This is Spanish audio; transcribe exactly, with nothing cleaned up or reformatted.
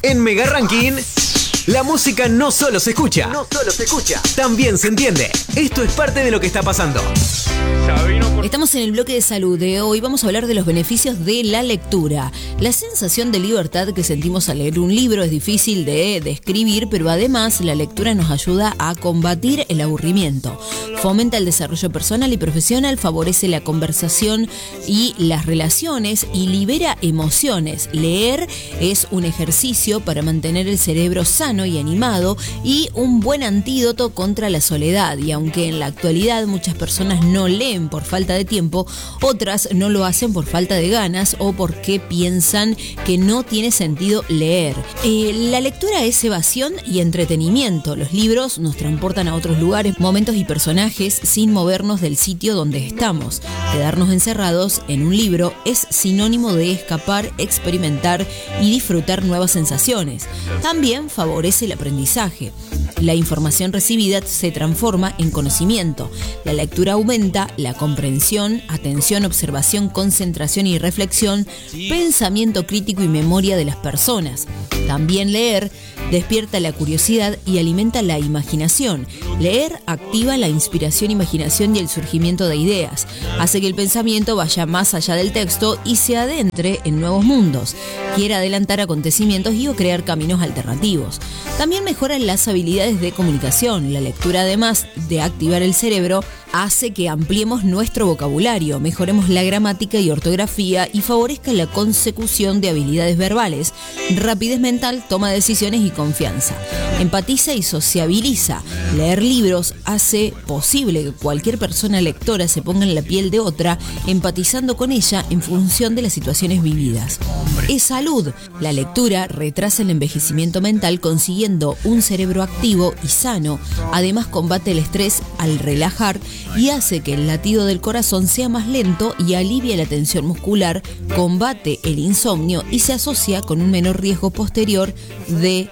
En Mega Ranking, la música no solo se escucha, no solo se escucha, también se entiende. Esto es parte de lo que está pasando. Estamos en el bloque de salud de hoy. Vamos a hablar de los beneficios de la lectura. La sensación de libertad que sentimos al leer un libro es difícil de describir, pero además la lectura nos ayuda a combatir el aburrimiento. Fomenta el desarrollo personal y profesional, favorece la conversación y las relaciones y libera emociones. Leer es un ejercicio para mantener el cerebro sano y animado y un buen antídoto contra la soledad. Y aunque en la actualidad muchas personas no leen por falta de tiempo, otras no lo hacen por falta de ganas o porque piensan que no tiene sentido leer. Eh, la lectura es evasión y entretenimiento. Los libros nos transportan a otros lugares, momentos y personajes sin movernos del sitio donde estamos. Quedarnos encerrados en un libro es sinónimo de escapar, experimentar y disfrutar nuevas sensaciones. También favorece el aprendizaje. La información recibida se transforma en conocimiento. La lectura aumenta la comprensión, atención, observación, concentración y reflexión, pensamiento crítico y memoria de las personas. También leer despierta la curiosidad y alimenta la imaginación. Leer activa la inspiración, imaginación y el surgimiento de ideas. Hace que el pensamiento vaya más allá del texto y se adentre en nuevos mundos. Quiere adelantar acontecimientos y o crear caminos alternativos. También mejora las habilidades de comunicación. La lectura, además de activar el cerebro, hace que ampliemos nuestro vocabulario, mejoremos la gramática y ortografía y favorezca la consecución de habilidades verbales, rapidez mental, toma de decisiones y confianza. Empatiza y sociabiliza. Leer libros hace posible que cualquier persona lectora se ponga en la piel de otra, empatizando con ella en función de las situaciones vividas. Es salud. La lectura retrasa el envejecimiento mental consiguiendo un cerebro activo y sano. Además combate el estrés al relajar y hace que el latido del corazón sea más lento y alivia la tensión muscular, combate el insomnio y se asocia con un menor riesgo posterior de